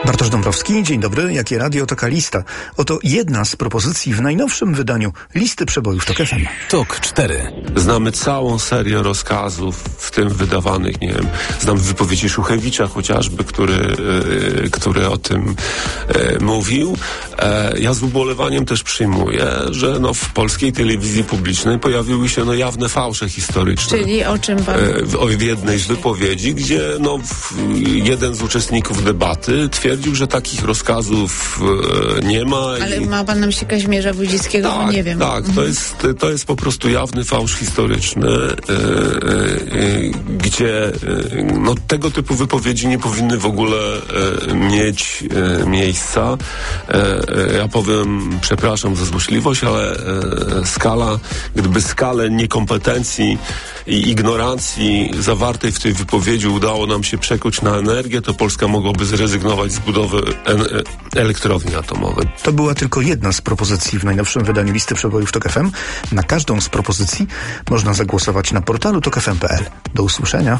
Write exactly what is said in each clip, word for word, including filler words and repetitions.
Bartosz Dąbrowski, dzień dobry. Jakie radio, taka lista. Oto jedna z propozycji w najnowszym wydaniu listy przebojów TOK F M. TOK cztery. Znamy całą serię rozkazów, w tym wydawanych, nie wiem, znam wypowiedzi Szuchewicza chociażby, który, yy, który o tym yy, mówił. E, ja z ubolewaniem też przyjmuję, że no, w polskiej telewizji publicznej pojawiły się no, jawne fałsze historyczne. Czyli o czym pan... E, w, w jednej z wypowiedzi, gdzie no, w, jeden z uczestników debaty twierdził, że takich rozkazów e, nie ma. Ale i... ma pan na myśli Kazimierza Wójcickiego? Tak, no nie wiem. tak. Mhm. To jest, to jest po prostu jawny fałsz historyczny, e, e, gdzie e, no, tego typu wypowiedzi nie powinny w ogóle e, mieć e, miejsca. E, ja powiem, przepraszam za złośliwość, ale e, skala, gdyby skalę niekompetencji i ignorancji zawartej w tej wypowiedzi udało nam się przekuć na energię, to Polska mogłaby zrezygnować z budowy en- elektrowni atomowej. To była tylko jedna z propozycji w najnowszym wydaniu listy przebojów TOK F M. Na każdą z propozycji można zagłosować na portalu tok f m kropka p l. Do usłyszenia.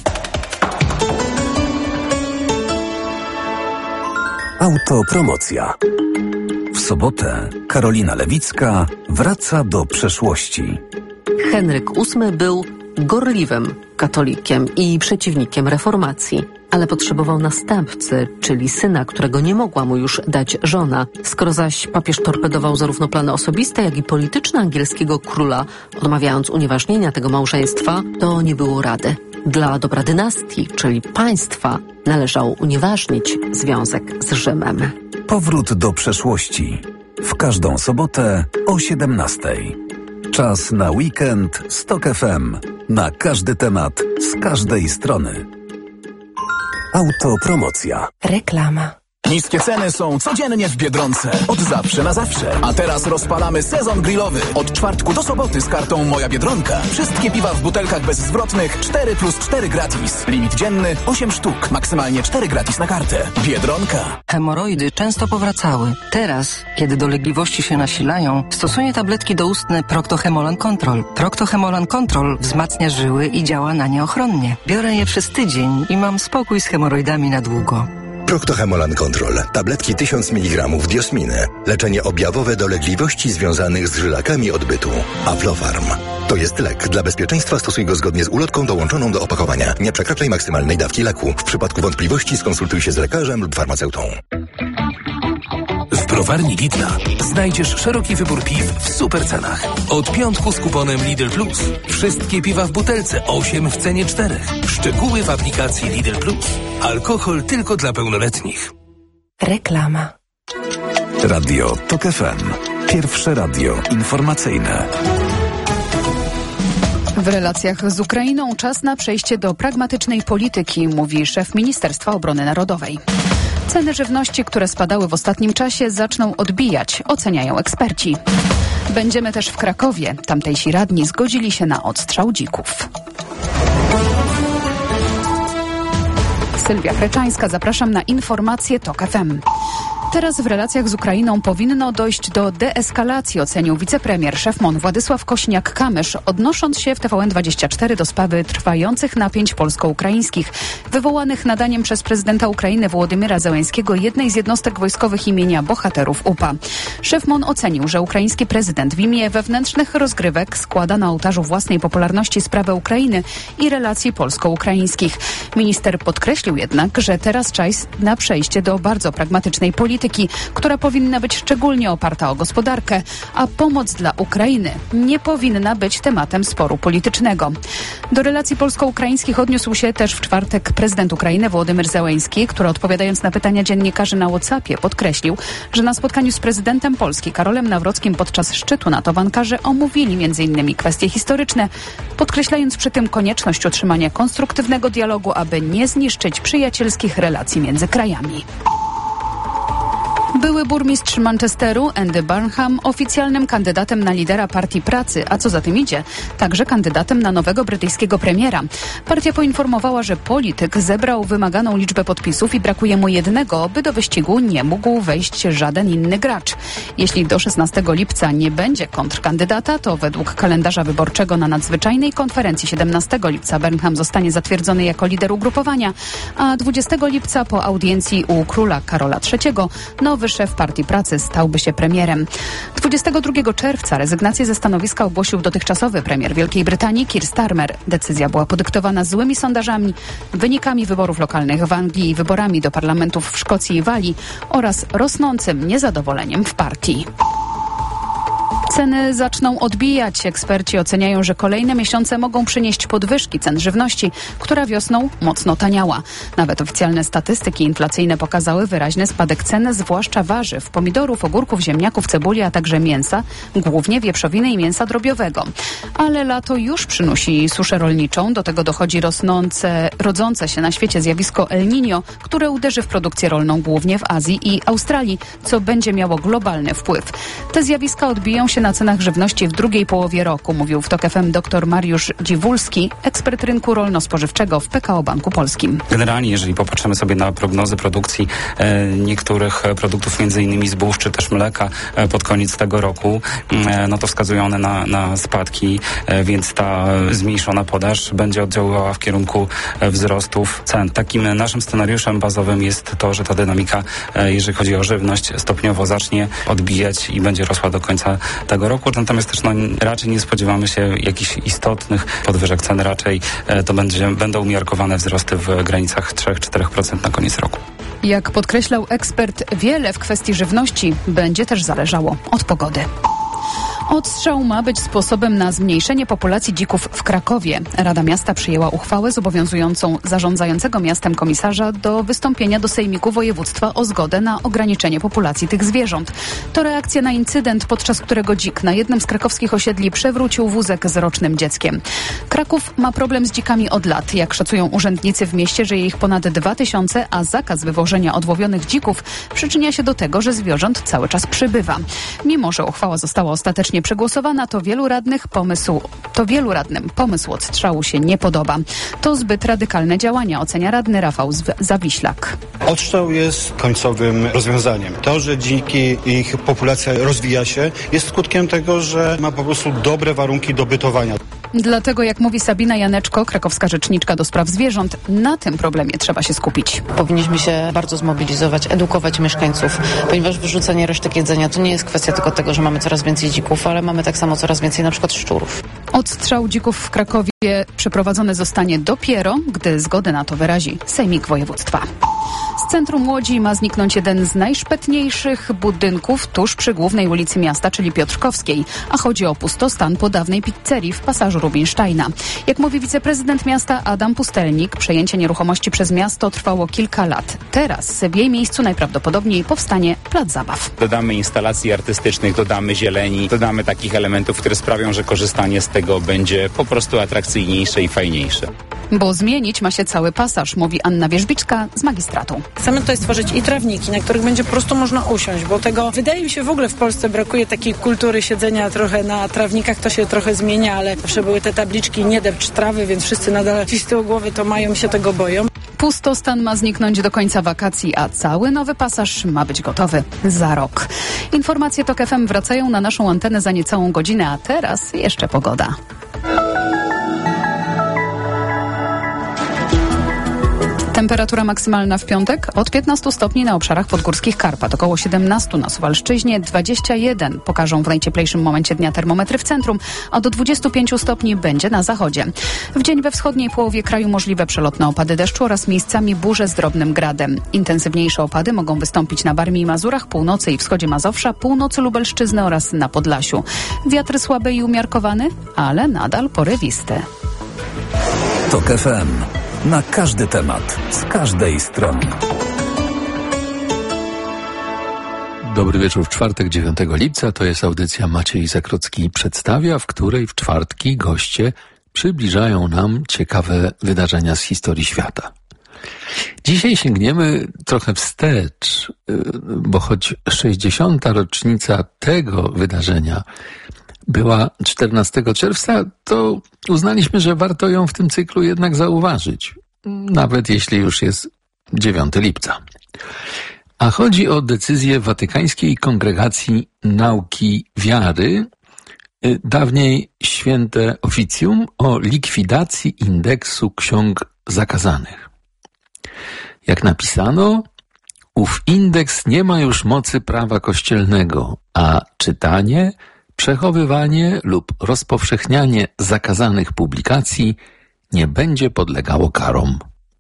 Autopromocja. W sobotę Karolina Lewicka wraca do przeszłości. Henryk ósmy był gorliwym katolikiem i przeciwnikiem reformacji, ale potrzebował następcy, czyli syna, którego nie mogła mu już dać żona. Skoro zaś papież torpedował zarówno plany osobiste, jak i polityczne angielskiego króla, odmawiając unieważnienia tego małżeństwa, to nie było rady. Dla dobra dynastii, czyli państwa, należało unieważnić związek z Rzymem. Powrót do przeszłości. W każdą sobotę o siedemnastej. Czas na weekend z TOK F M. Na każdy temat, z każdej strony. Autopromocja. Reklama. Niskie ceny są codziennie w Biedronce. Od zawsze na zawsze. A teraz rozpalamy sezon grillowy. Od czwartku do soboty z kartą Moja Biedronka. Wszystkie piwa w butelkach bezzwrotnych cztery plus cztery gratis. Limit dzienny osiem sztuk. Maksymalnie cztery gratis na kartę. Biedronka. Hemoroidy często powracały. Teraz, kiedy dolegliwości się nasilają, stosuję tabletki doustne Procto-Hemolan Control. Procto-Hemolan Control wzmacnia żyły i działa na nie ochronnie. Biorę je przez tydzień i mam spokój z hemoroidami na długo. Procto-Hemolan Control. Tabletki tysiąc miligramów diosminy. Leczenie objawowe dolegliwości związanych z żylakami odbytu. Aflofarm. To jest lek. Dla bezpieczeństwa stosuj go zgodnie z ulotką dołączoną do opakowania. Nie przekraczaj maksymalnej dawki leku. W przypadku wątpliwości skonsultuj się z lekarzem lub farmaceutą. W browarni Lidla znajdziesz szeroki wybór piw w super cenach. Od piątku z kuponem Lidl Plus. Wszystkie piwa w butelce, osiem w cenie czterech. Szczegóły w aplikacji Lidl Plus. Alkohol tylko dla pełnoletnich. Reklama. Radio TOK F M. Pierwsze radio informacyjne. W relacjach z Ukrainą czas na przejście do pragmatycznej polityki, mówi szef Ministerstwa Obrony Narodowej. Ceny żywności, które spadały w ostatnim czasie, zaczną odbijać, oceniają eksperci. Będziemy też w Krakowie. Tamtejsi radni zgodzili się na odstrzał dzików. Sylwia Chreczańska, zapraszam na informacje TOK F M. Teraz w relacjach z Ukrainą powinno dojść do deeskalacji, ocenił wicepremier szef M O N Władysław Kośniak-Kamysz, odnosząc się w T V N dwadzieścia cztery do sprawy trwających napięć polsko-ukraińskich, wywołanych nadaniem przez prezydenta Ukrainy Wołodymyra Zełenskiego jednej z jednostek wojskowych imienia bohaterów U P A. Szef M O N ocenił, że ukraiński prezydent w imię wewnętrznych rozgrywek składa na ołtarzu własnej popularności sprawę Ukrainy i relacji polsko-ukraińskich. Minister podkreślił jednak, że teraz czas na przejście do bardzo pragmatycznej polityki, która powinna być szczególnie oparta o gospodarkę, a pomoc dla Ukrainy nie powinna być tematem sporu politycznego. Do relacji polsko-ukraińskich odniósł się też w czwartek prezydent Ukrainy Wołodymyr Zełenski, który odpowiadając na pytania dziennikarzy na WhatsAppie podkreślił, że na spotkaniu z prezydentem Polski Karolem Nawrockim podczas szczytu NATO w Ankarze omówili między innymi kwestie historyczne, podkreślając przy tym konieczność utrzymania konstruktywnego dialogu, aby nie zniszczyć przyjacielskich relacji między krajami. Były burmistrz Manchesteru, Andy Burnham, oficjalnym kandydatem na lidera Partii Pracy, a co za tym idzie, także kandydatem na nowego brytyjskiego premiera. Partia poinformowała, że polityk zebrał wymaganą liczbę podpisów i brakuje mu jednego, by do wyścigu nie mógł wejść żaden inny gracz. Jeśli do szesnastego lipca nie będzie kontrkandydata, to według kalendarza wyborczego na nadzwyczajnej konferencji siedemnastego lipca Burnham zostanie zatwierdzony jako lider ugrupowania, a dwudziestego lipca po audiencji u króla Karola trzeciego nowy szef Partii Pracy stałby się premierem. dwudziestego drugiego czerwca rezygnację ze stanowiska ogłosił dotychczasowy premier Wielkiej Brytanii Keir Starmer. Decyzja była podyktowana złymi sondażami, wynikami wyborów lokalnych w Anglii i wyborami do parlamentów w Szkocji i Walii oraz rosnącym niezadowoleniem w partii. Ceny zaczną odbijać. Eksperci oceniają, że kolejne miesiące mogą przynieść podwyżki cen żywności, która wiosną mocno taniała. Nawet oficjalne statystyki inflacyjne pokazały wyraźny spadek cen, zwłaszcza warzyw, pomidorów, ogórków, ziemniaków, cebuli, a także mięsa, głównie wieprzowiny i mięsa drobiowego. Ale lato już przynosi suszę rolniczą. Do tego dochodzi rosnące, rodzące się na świecie zjawisko El Niño, które uderzy w produkcję rolną głównie w Azji i Australii, co będzie miało globalny wpływ. Te zjawiska odbiją się na cenach żywności w drugiej połowie roku, mówił w TOK F M dr Mariusz Dziwulski, ekspert rynku rolno-spożywczego w P K O Banku Polskim. Generalnie, jeżeli popatrzymy sobie na prognozy produkcji e, niektórych produktów, między innymi zbóż czy też mleka e, pod koniec tego roku, e, no to wskazują one na, na spadki, e, więc ta zmniejszona podaż będzie oddziaływała w kierunku e, wzrostów cen. Takim naszym scenariuszem bazowym jest to, że ta dynamika, e, jeżeli chodzi o żywność, stopniowo zacznie odbijać i będzie rosła do końca tego roku, natomiast też no, raczej nie spodziewamy się jakichś istotnych podwyżek cen, raczej e, to będzie, będą umiarkowane wzrosty w granicach trzy do czterech procent na koniec roku. Jak podkreślał ekspert, wiele w kwestii żywności będzie też zależało od pogody. Odstrzał ma być sposobem na zmniejszenie populacji dzików w Krakowie. Rada Miasta przyjęła uchwałę zobowiązującą zarządzającego miastem komisarza do wystąpienia do Sejmiku Województwa o zgodę na ograniczenie populacji tych zwierząt. To reakcja na incydent, podczas którego dzik na jednym z krakowskich osiedli przewrócił wózek z rocznym dzieckiem. Kraków ma problem z dzikami od lat. Jak szacują urzędnicy w mieście, żyje ich ponad dwa tysiące, a zakaz wywożenia odłowionych dzików przyczynia się do tego, że zwierząt cały czas przybywa. Mimo że uchwała została ostatecznie przegłosowana, to wielu radnych pomysł, to wielu radnym pomysł odstrzału się nie podoba. To zbyt radykalne działania, ocenia radny Rafał Zawiślak. Odstrzał jest końcowym rozwiązaniem. To, że dziki i ich populacja rozwija się, jest skutkiem tego, że ma po prostu dobre warunki do bytowania. Dlatego, jak mówi Sabina Janeczko, krakowska rzeczniczka do spraw zwierząt, na tym problemie trzeba się skupić. Powinniśmy się bardzo zmobilizować, edukować mieszkańców, ponieważ wyrzucanie resztek jedzenia to nie jest kwestia tylko tego, że mamy coraz więcej dzików, ale mamy tak samo coraz więcej na przykład szczurów. Odstrzał dzików w Krakowie przeprowadzony zostanie dopiero, gdy zgodę na to wyrazi Sejmik Województwa. Z centrum Łodzi ma zniknąć jeden z najszpetniejszych budynków tuż przy głównej ulicy miasta, czyli Piotrkowskiej, a chodzi o pustostan po dawnej pizzerii w pasażu Rubinsteina. Jak mówi wiceprezydent miasta Adam Pustelnik, przejęcie nieruchomości przez miasto trwało kilka lat. Teraz w jej miejscu najprawdopodobniej powstanie plac zabaw. Dodamy instalacji artystycznych, dodamy zieleni, dodamy takich elementów, które sprawią, że korzystanie z tego będzie po prostu atrakcyjniejsze i fajniejsze. Bo zmienić ma się cały pasaż, mówi Anna Wierzbicka z magistratu. Chcemy tutaj stworzyć i trawniki, na których będzie po prostu można usiąść, bo tego, wydaje mi się, w ogóle w Polsce brakuje takiej kultury siedzenia trochę na trawnikach, to się trochę zmienia, ale zawsze były te tabliczki nie depcz trawy, więc wszyscy nadal ci z tyłu głowy to mają i się tego boją. Pustostan ma zniknąć do końca wakacji, a cały nowy pasaż ma być gotowy za rok. Informacje TOK F M wracają na naszą antenę za niecałą godzinę, a teraz jeszcze pogoda. Temperatura maksymalna w piątek od piętnastu stopni na obszarach podgórskich Karpat, około siedemnaście na Suwalszczyźnie, dwadzieścia jeden pokażą w najcieplejszym momencie dnia termometry w centrum, a do dwudziestu pięciu stopni będzie na zachodzie. W dzień we wschodniej połowie kraju możliwe przelotne opady deszczu oraz miejscami burze z drobnym gradem. Intensywniejsze opady mogą wystąpić na Warmii i Mazurach, północy i wschodzie Mazowsza, północy Lubelszczyzny oraz na Podlasiu. Wiatr słaby i umiarkowany, ale nadal porywisty. TOK F M. Na każdy temat, z każdej strony. Dobry wieczór w czwartek, dziewiątego lipca. To jest audycja Maciej Zakrocki przedstawia, w której w czwartki goście przybliżają nam ciekawe wydarzenia z historii świata. Dzisiaj sięgniemy trochę wstecz, bo choć sześćdziesiąta rocznica tego wydarzenia była czternastego czerwca, to uznaliśmy, że warto ją w tym cyklu jednak zauważyć, nawet jeśli już jest dziewiątego lipca. A chodzi o decyzję Watykańskiej Kongregacji Nauki Wiary, dawniej Święte Oficjum, o likwidacji indeksu ksiąg zakazanych. Jak napisano, ów indeks nie ma już mocy prawa kościelnego, a czytanie, przechowywanie lub rozpowszechnianie zakazanych publikacji nie będzie podlegało karom.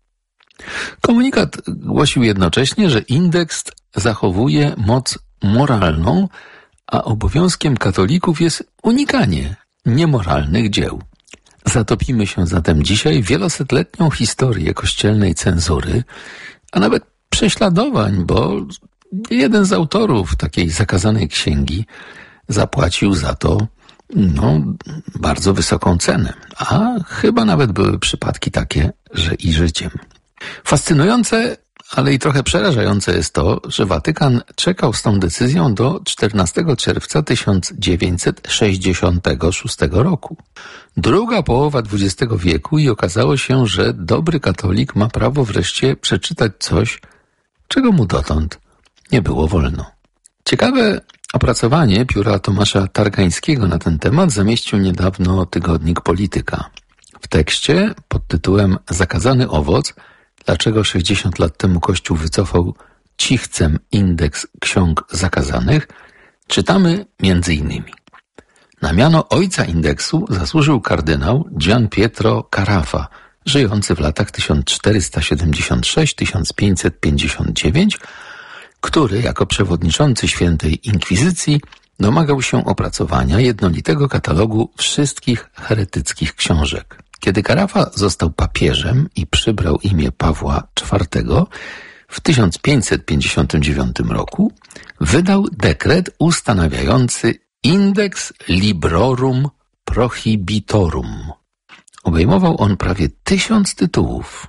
Komunikat głosił jednocześnie, że indeks zachowuje moc moralną, a obowiązkiem katolików jest unikanie niemoralnych dzieł. Zatopimy się zatem dzisiaj w wielosetletnią historię kościelnej cenzury, a nawet prześladowań, bo jeden z autorów takiej zakazanej księgi zapłacił za to no, bardzo wysoką cenę, a chyba nawet były przypadki takie, że i życiem. Fascynujące, ale i trochę przerażające jest to, że Watykan czekał z tą decyzją do czternastego czerwca tysiąc dziewięćset sześćdziesiątego szóstego roku. Druga połowa dwudziestego wieku i okazało się, że dobry katolik ma prawo wreszcie przeczytać coś, czego mu dotąd nie było wolno. Ciekawe opracowanie pióra Tomasza Targańskiego na ten temat zamieścił niedawno tygodnik Polityka. W tekście pod tytułem Zakazany owoc, dlaczego sześćdziesiąt lat temu Kościół wycofał cichcem indeks ksiąg zakazanych, czytamy między innymi. Na miano ojca indeksu zasłużył kardynał Gian Pietro Carafa, żyjący w latach tysiąc czterysta siedemdziesiąt sześć do tysiąc pięćset pięćdziesiąt dziewięć, który jako przewodniczący Świętej Inkwizycji domagał się opracowania jednolitego katalogu wszystkich heretyckich książek. Kiedy Carafa został papieżem i przybrał imię Pawła czwartego, w tysiąc pięćset pięćdziesiątym dziewiątym roku wydał dekret ustanawiający Index Librorum Prohibitorum. Obejmował on prawie tysiąc tytułów.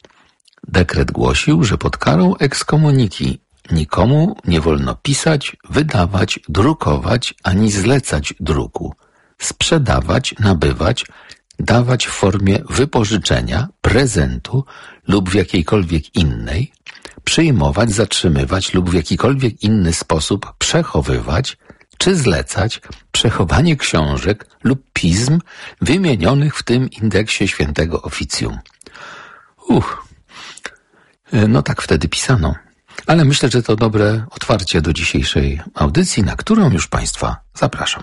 Dekret głosił, że pod karą ekskomuniki nikomu nie wolno pisać, wydawać, drukować ani zlecać druku, sprzedawać, nabywać, dawać w formie wypożyczenia, prezentu lub w jakiejkolwiek innej, przyjmować, zatrzymywać lub w jakikolwiek inny sposób przechowywać czy zlecać przechowanie książek lub pism wymienionych w tym indeksie Świętego Oficjum. Uch, no tak wtedy pisano. Ale myślę, że to dobre otwarcie do dzisiejszej audycji, na którą już Państwa zapraszam.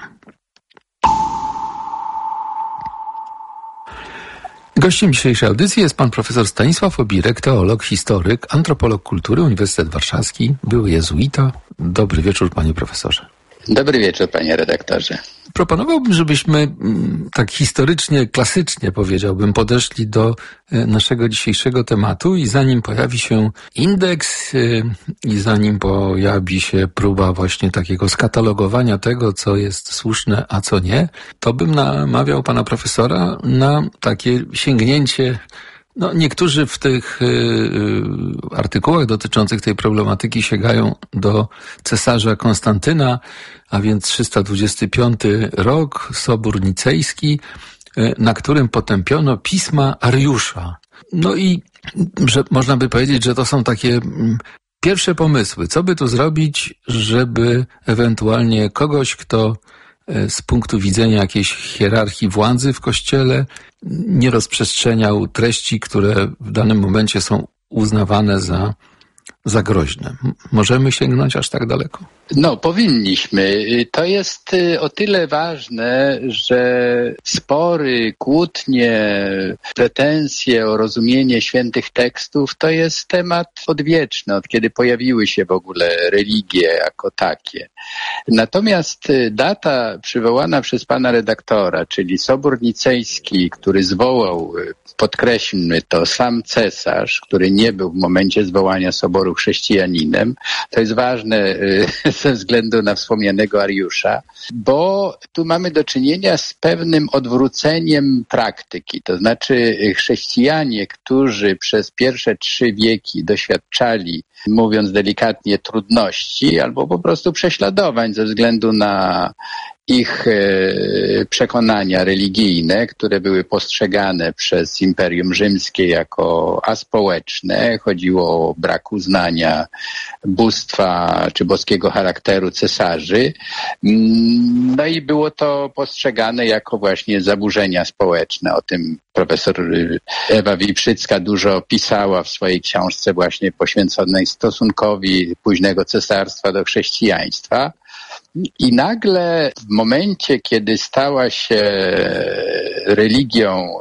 Gościem dzisiejszej audycji jest pan profesor Stanisław Obirek, teolog, historyk, antropolog kultury, Uniwersytet Warszawski, były jezuita. Dobry wieczór, panie profesorze. Dobry wieczór, panie redaktorze. Proponowałbym, żebyśmy tak historycznie, klasycznie powiedziałbym, podeszli do naszego dzisiejszego tematu i zanim pojawi się indeks i zanim pojawi się próba właśnie takiego skatalogowania tego, co jest słuszne, a co nie, to bym namawiał pana profesora na takie sięgnięcie. No, niektórzy w tych y, y, artykułach dotyczących tej problematyki sięgają do cesarza Konstantyna, a więc trzysta dwudziesty piąty rok, Sobór Nicejski, y, na którym potępiono pisma Ariusza. No i że można by powiedzieć, że to są takie y, pierwsze pomysły. Co by tu zrobić, żeby ewentualnie kogoś, kto z punktu widzenia jakiejś hierarchii władzy w Kościele nie rozprzestrzeniał treści, które w danym momencie są uznawane za, za groźne. Możemy sięgnąć aż tak daleko? No, powinniśmy. To jest o tyle ważne, że spory, kłótnie, pretensje o rozumienie świętych tekstów to jest temat odwieczny, od kiedy pojawiły się w ogóle religie jako takie. Natomiast data przywołana przez pana redaktora, czyli Sobór Nicejski, który zwołał, podkreślmy to, sam cesarz, który nie był w momencie zwołania Soboru był chrześcijaninem. To jest ważne ze względu na wspomnianego Ariusza, bo tu mamy do czynienia z pewnym odwróceniem praktyki. To znaczy chrześcijanie, którzy przez pierwsze trzy wieki doświadczali, mówiąc delikatnie, trudności albo po prostu prześladowań ze względu na ich przekonania religijne, które były postrzegane przez Imperium Rzymskie jako aspołeczne. Chodziło o brak uznania bóstwa czy boskiego charakteru cesarzy. No i było to postrzegane jako właśnie zaburzenia społeczne. O tym profesor Ewa Wieprzycka dużo pisała w swojej książce właśnie poświęconej stosunkowi późnego cesarstwa do chrześcijaństwa. I nagle w momencie, kiedy stała się religią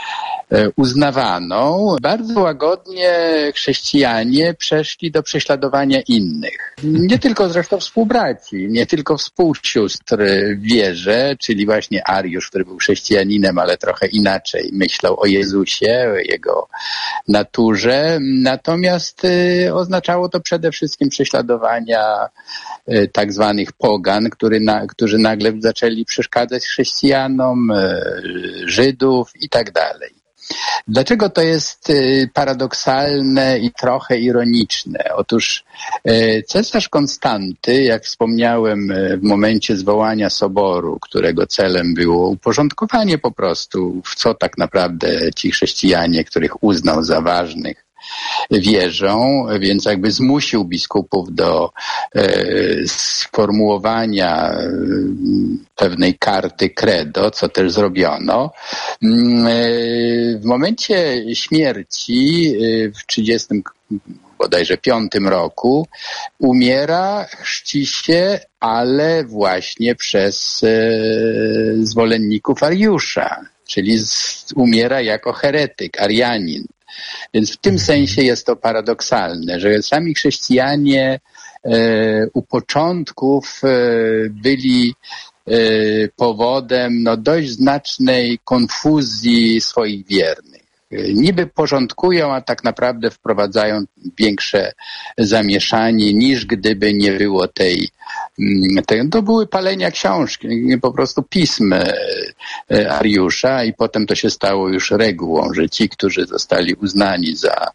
uznawaną, bardzo łagodnie chrześcijanie przeszli do prześladowania innych. Nie tylko zresztą współbraci, nie tylko współsióstr w wierze, czyli właśnie Ariusz, który był chrześcijaninem, ale trochę inaczej myślał o Jezusie, o jego naturze. Natomiast y, oznaczało to przede wszystkim prześladowania y, tak zwanych pogan, który na, którzy nagle zaczęli przeszkadzać chrześcijanom, y, Żydów i tak dalej. Dlaczego to jest paradoksalne i trochę ironiczne? Otóż cesarz Konstanty, jak wspomniałem w momencie zwołania soboru, którego celem było uporządkowanie po prostu, w co tak naprawdę ci chrześcijanie, których uznał za ważnych, wierzą, więc jakby zmusił biskupów do e, sformułowania e, pewnej karty credo, co też zrobiono. E, w momencie śmierci e, w trzydziestym bodajże piątym roku umiera, chrzci się, ale właśnie przez e, zwolenników Ariusza, czyli z, umiera jako heretyk, Arianin. Więc w tym sensie jest to paradoksalne, że sami chrześcijanie e, u początków e, byli e, powodem no, dość znacznej konfuzji swoich wiernych. E, niby porządkują, a tak naprawdę wprowadzają większe zamieszanie, niż gdyby nie było tej To były palenia książki, po prostu pism Ariusza i potem to się stało już regułą, że ci, którzy zostali uznani za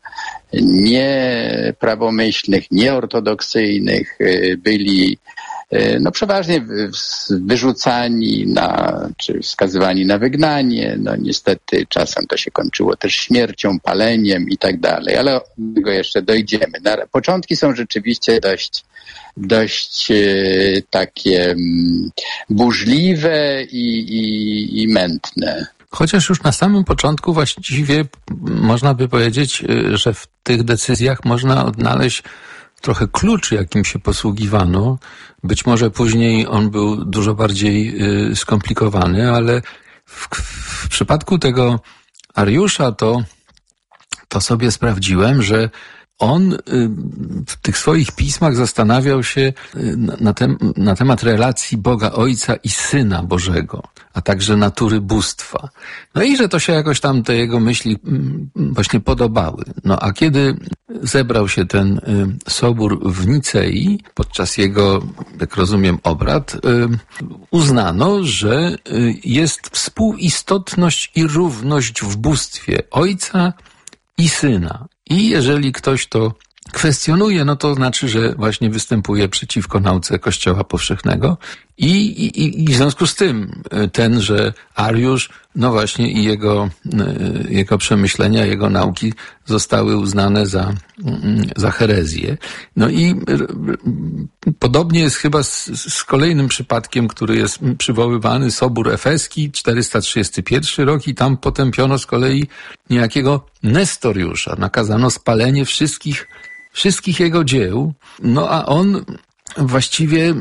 nieprawomyślnych, nieortodoksyjnych, byli no przeważnie wyrzucani na, czy skazywani na wygnanie. No niestety czasem to się kończyło też śmiercią, paleniem i tak dalej, ale do tego jeszcze dojdziemy. Na, początki są rzeczywiście dość dość e, takie m, burzliwe i, i, i mętne. Chociaż już na samym początku właściwie można by powiedzieć, że w tych decyzjach można odnaleźć trochę klucz, jakim się posługiwano. Być może później on był dużo bardziej y, skomplikowany, ale w, w przypadku tego Ariusza to, to sobie sprawdziłem, że on w tych swoich pismach zastanawiał się na, tem, na temat relacji Boga Ojca i Syna Bożego, a także natury bóstwa. No i że to się jakoś tam te jego myśli właśnie podobały. No a kiedy zebrał się ten sobór w Nicei, podczas jego, jak rozumiem, obrad, uznano, że jest współistotność i równość w bóstwie Ojca i Syna. I jeżeli ktoś to kwestionuje, no to znaczy, że właśnie występuje przeciwko nauce Kościoła Powszechnego i, i, i w związku z tym tenże Ariusz, no właśnie i jego, jego przemyślenia, jego nauki zostały uznane za, za herezję. No i podobnie jest chyba z, z kolejnym przypadkiem, który jest przywoływany, Sobór Efeski, czterysta trzydziesty pierwszy rok i tam potępiono z kolei niejakiego Nestoriusza. Nakazano spalenie wszystkich wszystkich jego dzieł, no a on właściwie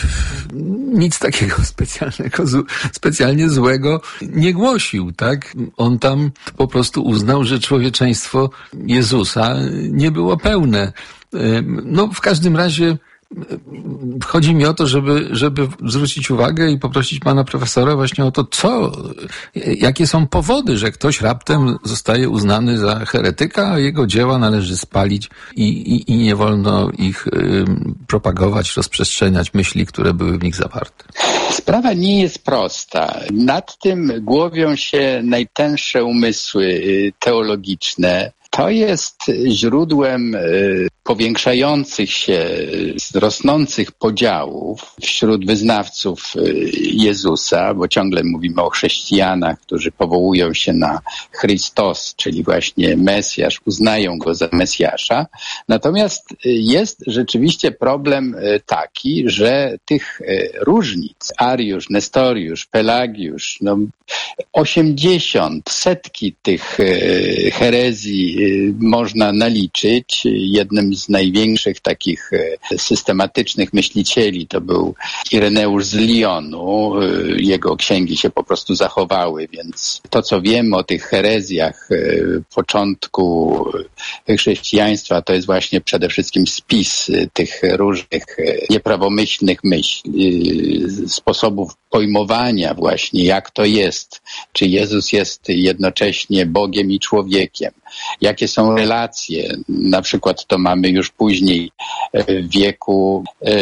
nic takiego specjalnego, specjalnie złego nie głosił, tak? On tam po prostu uznał, że człowieczeństwo Jezusa nie było pełne. No w każdym razie chodzi mi o to, żeby, żeby zwrócić uwagę i poprosić pana profesora właśnie o to, co, jakie są powody, że ktoś raptem zostaje uznany za heretyka, a jego dzieła należy spalić i, i, i nie wolno ich y, propagować, rozprzestrzeniać myśli, które były w nich zawarte. Sprawa nie jest prosta. Nad tym głowią się najtęższe umysły teologiczne. To jest źródłem powiększających się, rosnących podziałów wśród wyznawców Jezusa, bo ciągle mówimy o chrześcijanach, którzy powołują się na Chrystos, czyli właśnie Mesjasz, uznają go za Mesjasza. Natomiast jest rzeczywiście problem taki, że tych różnic, Ariusz, Nestoriusz, Pelagiusz, no osiemdziesiąt, setki tych herezji można naliczyć. Jednym z największych takich systematycznych myślicieli to był Ireneusz z Lyonu. Jego księgi się po prostu zachowały, więc to, co wiemy o tych herezjach początku chrześcijaństwa, to jest właśnie przede wszystkim spis tych różnych nieprawomyślnych myśli, sposobów pojmowania właśnie, jak to jest, czy Jezus jest jednocześnie Bogiem i człowiekiem, jakie są relacje, na przykład to mamy już później w wieku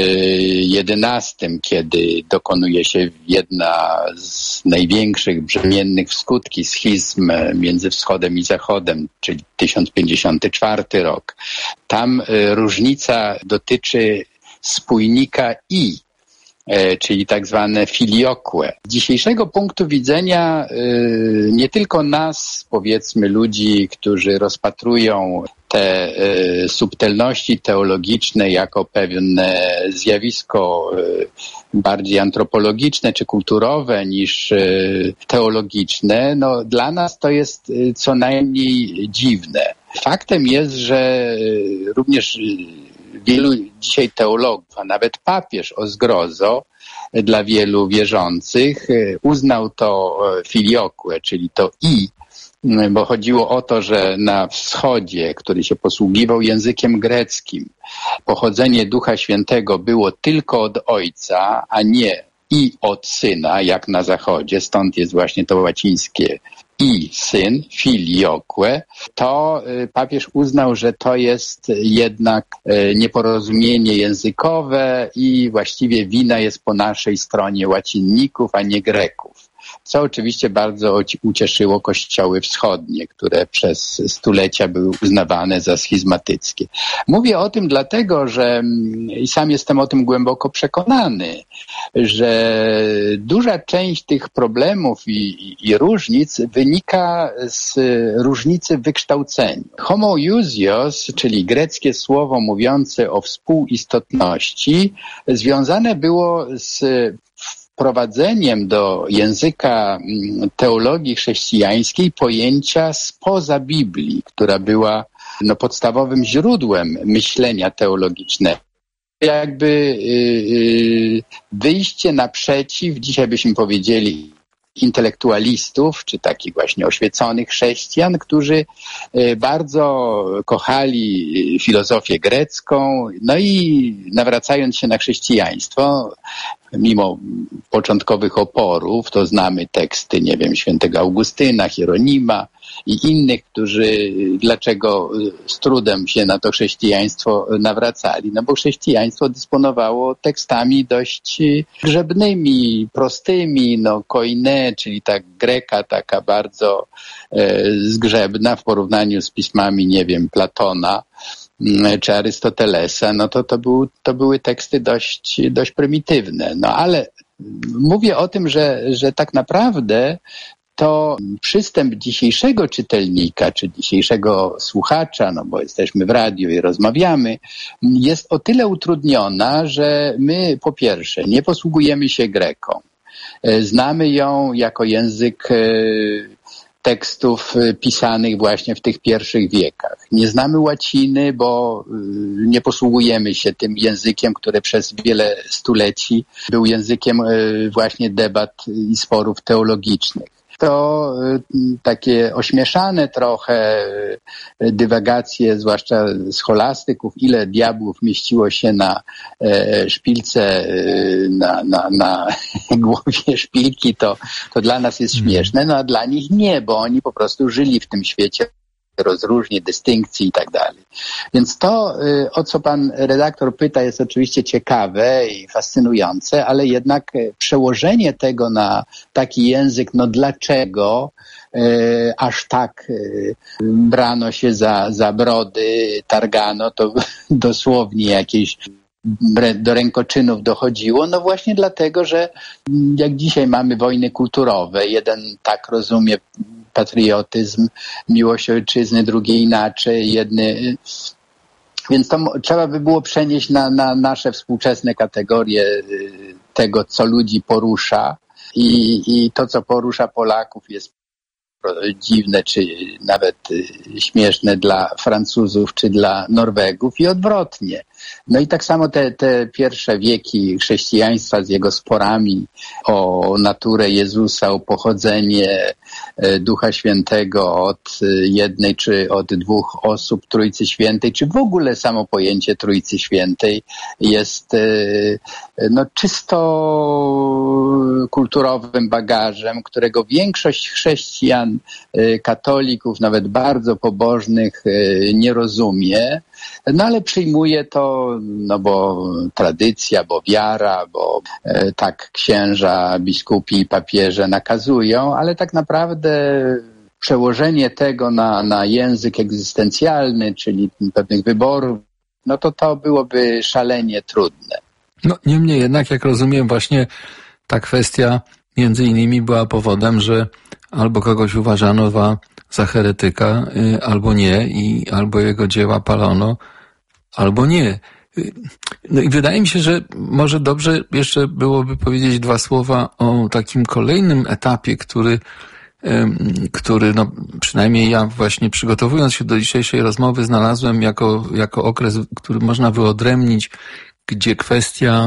jedenastym, kiedy dokonuje się jedna z największych, brzemiennych w skutki schizm między wschodem i zachodem, czyli tysiąc pięćdziesiąty czwarty rok. Tam różnica dotyczy spójnika i, czyli tak zwane filioque. Z dzisiejszego punktu widzenia nie tylko nas, powiedzmy ludzi, którzy rozpatrują te subtelności teologiczne jako pewne zjawisko bardziej antropologiczne czy kulturowe niż teologiczne, no dla nas to jest co najmniej dziwne. Faktem jest, że również wielu dzisiaj teologów, a nawet papież o zgrozo dla wielu wierzących uznał to filioque, czyli to i, bo chodziło o to, że na wschodzie, który się posługiwał językiem greckim, pochodzenie Ducha Świętego było tylko od Ojca, a nie i od Syna, jak na zachodzie, stąd jest właśnie to łacińskie i syn, filioque, to papież uznał, że to jest jednak nieporozumienie językowe i właściwie wina jest po naszej stronie łacinników, a nie Greków. Co oczywiście bardzo ucieszyło kościoły wschodnie, które przez stulecia były uznawane za schizmatyckie. Mówię o tym dlatego, że i sam jestem o tym głęboko przekonany, że duża część tych problemów i, i, i różnic wynika z różnicy w wykształceniu. Homoiousios, czyli greckie słowo mówiące o współistotności, związane było z wprowadzeniem do języka teologii chrześcijańskiej pojęcia spoza Biblii, która była no, podstawowym źródłem myślenia teologicznego. Jakby yy, wyjście naprzeciw, dzisiaj byśmy powiedzieli, intelektualistów, czy takich właśnie oświeconych chrześcijan, którzy bardzo kochali filozofię grecką, no i nawracając się na chrześcijaństwo, mimo początkowych oporów, to znamy teksty, nie wiem, świętego Augustyna, Hieronima i innych, którzy dlaczego z trudem się na to chrześcijaństwo nawracali? No bo chrześcijaństwo dysponowało tekstami dość grzebnymi, prostymi, no koine, czyli ta greka taka bardzo e, zgrzebna w porównaniu z pismami, nie wiem, Platona czy Arystotelesa, no to to, był, to były teksty dość, dość prymitywne. No ale mówię o tym, że, że tak naprawdę to przystęp dzisiejszego czytelnika, czy dzisiejszego słuchacza, no bo jesteśmy w radiu i rozmawiamy, jest o tyle utrudniona, że my po pierwsze nie posługujemy się greką. Znamy ją jako język tekstów pisanych właśnie w tych pierwszych wiekach. Nie znamy łaciny, bo nie posługujemy się tym językiem, który przez wiele stuleci był językiem właśnie debat i sporów teologicznych. to takie ośmieszane trochę dywagacje, zwłaszcza scholastyków, ile diabłów mieściło się na szpilce, na, na, na głowie szpilki, to, to dla nas jest śmieszne, no a dla nich nie, bo oni po prostu żyli w tym świecie rozróżnień, dystynkcji i tak dalej. Więc to, o co pan redaktor pyta, jest oczywiście ciekawe i fascynujące, ale jednak przełożenie tego na taki język, no dlaczego e, aż tak e, brano się za, za brody, targano, to dosłownie jakieś do rękoczynów dochodziło, no właśnie dlatego, że jak dzisiaj mamy wojny kulturowe, jeden tak rozumie patriotyzm, miłość ojczyzny, drugie inaczej, jedny... Więc to trzeba by było przenieść na, na nasze współczesne kategorie tego, co ludzi porusza i, i to, co porusza Polaków, jest dziwne, czy nawet śmieszne dla Francuzów, czy dla Norwegów i odwrotnie. No i tak samo te, te pierwsze wieki chrześcijaństwa z jego sporami o naturę Jezusa, o pochodzenie Ducha Świętego od jednej czy od dwóch osób Trójcy Świętej, czy w ogóle samo pojęcie Trójcy Świętej jest no, czysto kulturowym bagażem, którego większość chrześcijan, katolików, nawet bardzo pobożnych nie rozumie, no ale przyjmuje to, no bo tradycja, bo wiara, bo e, tak księża, biskupi i papieże nakazują, ale tak naprawdę przełożenie tego na, na język egzystencjalny, czyli pewnych wyborów, no to to byłoby szalenie trudne. No niemniej jednak, jak rozumiem, właśnie ta kwestia między innymi była powodem, że albo kogoś uważano za, za heretyka, y, albo nie, i albo jego dzieła palono, albo nie. No i wydaje mi się, że może dobrze jeszcze byłoby powiedzieć dwa słowa o takim kolejnym etapie, który, który no przynajmniej ja właśnie przygotowując się do dzisiejszej rozmowy znalazłem jako, jako okres, który można wyodrębnić, gdzie kwestia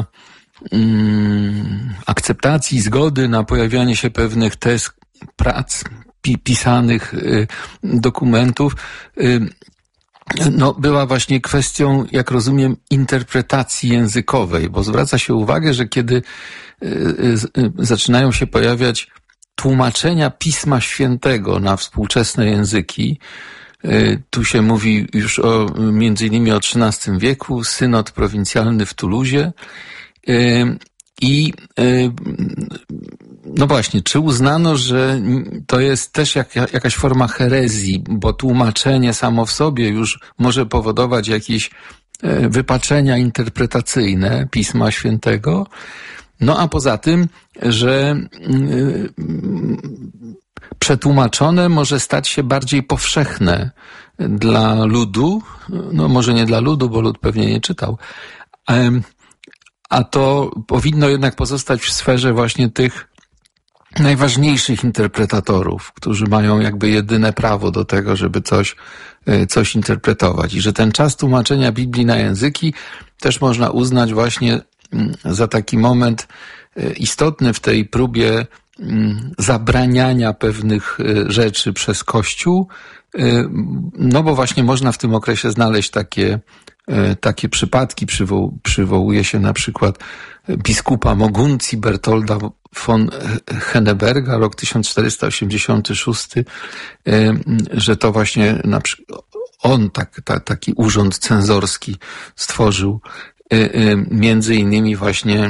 um, akceptacji, zgody na pojawianie się pewnych tez, prac, pi, pisanych y, dokumentów, y, no, była właśnie kwestią, jak rozumiem, interpretacji językowej, bo zwraca się uwagę, że kiedy y, y, zaczynają się pojawiać tłumaczenia Pisma Świętego na współczesne języki, y, tu się mówi już o, między innymi o trzynastym wieku, synod prowincjalny w Tuluzie, y, i y, no właśnie, czy uznano, że to jest też jak, jakaś forma herezji, bo tłumaczenie samo w sobie już może powodować jakieś wypaczenia interpretacyjne Pisma Świętego, no a poza tym, że y, przetłumaczone może stać się bardziej powszechne dla ludu, no może nie dla ludu, bo lud pewnie nie czytał, y, a to powinno jednak pozostać w sferze właśnie tych najważniejszych interpretatorów, którzy mają jakby jedyne prawo do tego, żeby coś, coś interpretować. I że ten czas tłumaczenia Biblii na języki też można uznać właśnie za taki moment istotny w tej próbie zabraniania pewnych rzeczy przez Kościół, no bo właśnie można w tym okresie znaleźć takie takie przypadki. Przywoł, przywołuje się na przykład biskupa Moguncji Bertolda von Henneberga, rok tysiąc czterysta osiemdziesiąty szósty, że to właśnie na przykład on tak, ta, taki urząd cenzorski stworzył, między innymi właśnie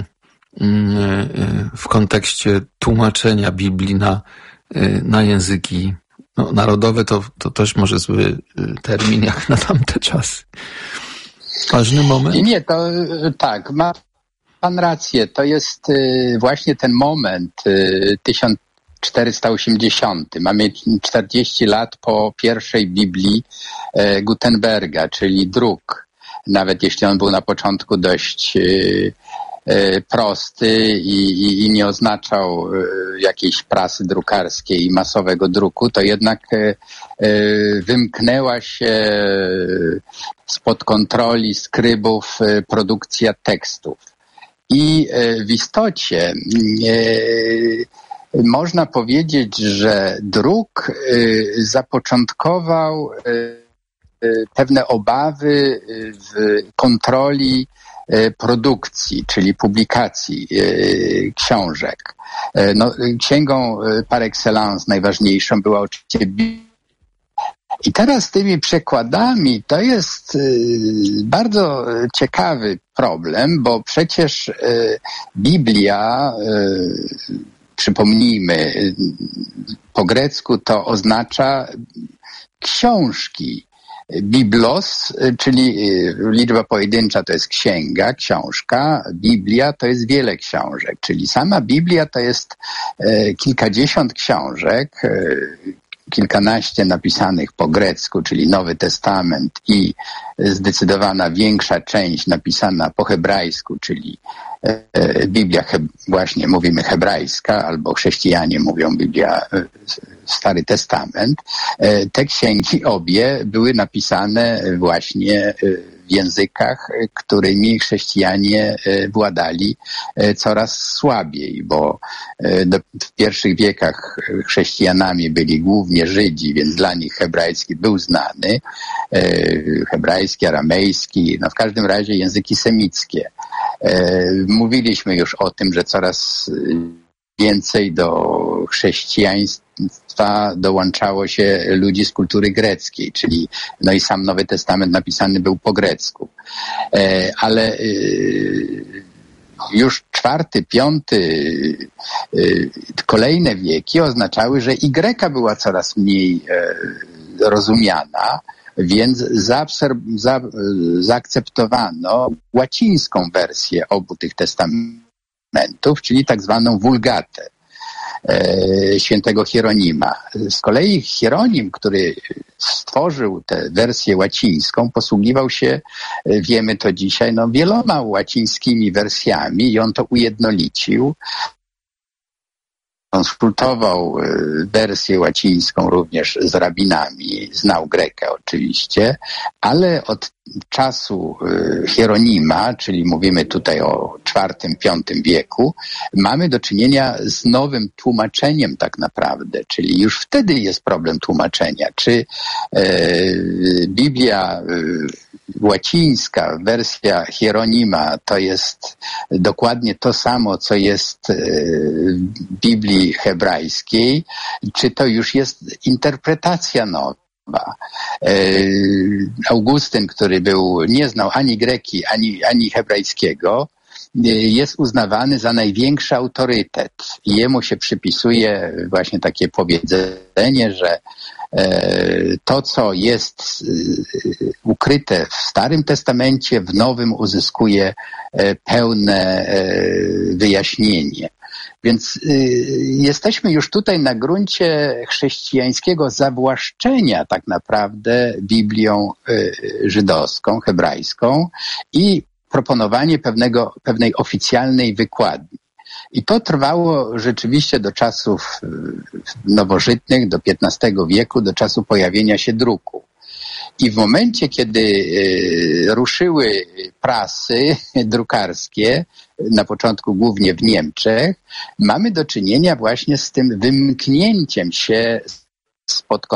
w kontekście tłumaczenia Biblii na, na języki no, narodowe. To, to też może zły termin jak na tamte czasy. Ważny moment? Nie, to tak, ma pan rację. To jest y, właśnie ten moment y, tysiąc czterysta osiemdziesiąty. Mamy czterdzieści lat po pierwszej Biblii y, Gutenberga, czyli druk. Nawet jeśli on był na początku dość y, y, prosty i, i, i nie oznaczał y, jakiejś prasy drukarskiej i masowego druku, to jednak y, y, wymknęła się spod kontroli skrybów y, produkcja tekstów. I y, w istocie y, można powiedzieć, że druk zapoczątkował pewne obawy w kontroli produkcji, czyli publikacji książek. No, księgą par excellence najważniejszą była oczywiście Biblia. I teraz tymi przekładami to jest bardzo ciekawy problem, bo przecież Biblia, przypomnijmy, po grecku to oznacza książki. Biblos, czyli liczba pojedyncza to jest księga, książka, Biblia to jest wiele książek, czyli sama Biblia to jest kilkadziesiąt książek, kilkanaście napisanych po grecku, czyli Nowy Testament i zdecydowana większa część napisana po hebrajsku, czyli Biblia, właśnie mówimy hebrajska, albo chrześcijanie mówią Biblia, Stary Testament. Te księgi obie były napisane właśnie w językach, którymi chrześcijanie władali coraz słabiej, bo w pierwszych wiekach chrześcijanami byli głównie Żydzi, więc dla nich hebrajski był znany. Hebrajski, aramejski, no w każdym razie języki semickie. Mówiliśmy już o tym, że coraz więcej do chrześcijaństwa dołączało się ludzi z kultury greckiej, czyli no i sam Nowy Testament napisany był po grecku. Ale już czwarty, piąty, kolejne wieki oznaczały, że i greka była coraz mniej rozumiana, więc zaabsorb- za, zaakceptowano łacińską wersję obu tych testamentów, czyli tak zwaną Vulgatę e, świętego Hieronima. Z kolei Hieronim, który stworzył tę wersję łacińską, posługiwał się, wiemy to dzisiaj, no, wieloma łacińskimi wersjami i on to ujednolicił. Konsultował wersję łacińską również z rabinami, znał Grekę oczywiście, ale od czasu Hieronima, czyli mówimy tutaj o czwartym, piątym wieku, mamy do czynienia z nowym tłumaczeniem tak naprawdę, czyli już wtedy jest problem tłumaczenia, czy e, Biblia e, łacińska, wersja Hieronima to jest dokładnie to samo, co jest w Biblii hebrajskiej, czy to już jest interpretacja nowa. Augustyn, który był, nie znał ani greki, ani, ani hebrajskiego, jest uznawany za największy autorytet. I jemu się przypisuje właśnie takie powiedzenie, że to, co jest ukryte w Starym Testamencie, w Nowym uzyskuje pełne wyjaśnienie. Więc y, jesteśmy już tutaj na gruncie chrześcijańskiego zawłaszczenia tak naprawdę Biblią y, żydowską, hebrajską i proponowanie pewnego, pewnej oficjalnej wykładni. I to trwało rzeczywiście do czasów nowożytnych, do piętnastego wieku, do czasu pojawienia się druku. I w momencie, kiedy y, ruszyły prasy drukarskie, na początku głównie w Niemczech, mamy do czynienia właśnie z tym wymknięciem się spod